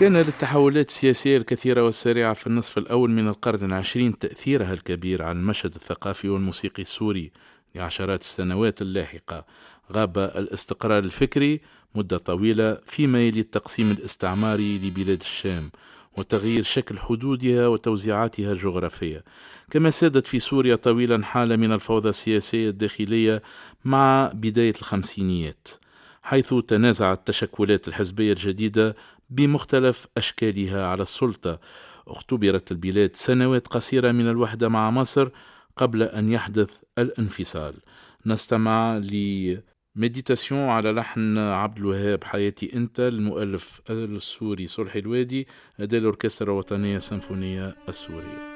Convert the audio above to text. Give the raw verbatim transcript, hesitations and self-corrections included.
كان للتحولات السياسية الكثيرة والسريعة في النصف الأول من القرن العشرين تأثيرها الكبير على المشهد الثقافي والموسيقي السوري لعشرات السنوات اللاحقة. غاب الاستقرار الفكري مدة طويلة فيما يلي التقسيم الاستعماري لبلاد الشام وتغيير شكل حدودها وتوزيعاتها الجغرافية. كما سادت في سوريا طويلا حالة من الفوضى السياسية الداخلية مع بداية الخمسينيات، حيث تنازعت التشكلات الحزبية الجديدة بمختلف أشكالها على السلطة. اختبرت البلاد سنوات قصيرة من الوحدة مع مصر قبل أن يحدث الانفصال. نستمع لمديتاسيون على لحن عبد الوهاب حياتي أنت، المؤلف السوري صلحي الوادي، أداة الأوركسترا الوطنية السيمفونية السورية.